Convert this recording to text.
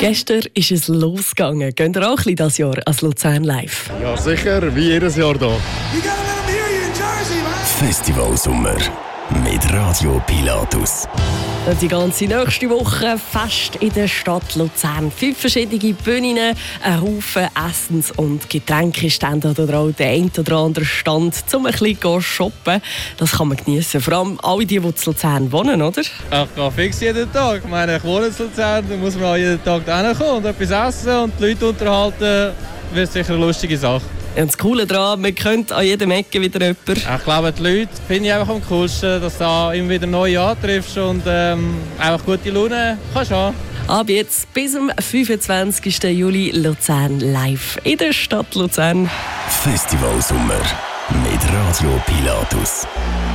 Gestern ist es losgegangen. Geht ihr auch ein bisschen dieses Jahr als Luzern live? Ja, sicher, wie jedes Jahr hier. Festivalsommer mit Radio Pilatus. Und die ganze nächste Woche Fest in der Stadt Luzern. 5 verschiedene Bühnen, ein Haufen Essens- und Getränkestände oder auch der ein oder andere Stand, um ein bisschen shoppen. Das kann man geniessen. Vor allem alle die in Luzern wohnen, oder? Ich gehe fix jeden Tag. Ich meine, ich wohne in Luzern, da muss man auch jeden Tag hinkommen und etwas essen und die Leute unterhalten. Das wird sicher eine lustige Sache. Und das Coole daran, man kennt an jedem Ecke wieder jemanden. Ich glaube, die Leute finde ich einfach am coolsten, dass du da immer wieder neue antriffst und einfach gute Laune kannst haben. Ab jetzt bis zum 25. Juli Luzern live in der Stadt Luzern. Festivalsommer mit Radio Pilatus.